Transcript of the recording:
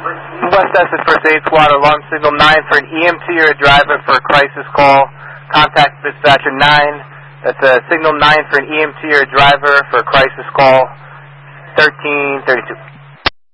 West Essex First Aid Squad, alarm signal 9 for an EMT or a driver for a crisis call. Contact dispatcher 9. That's signal 9 for an EMT or a driver for a crisis call. 1332.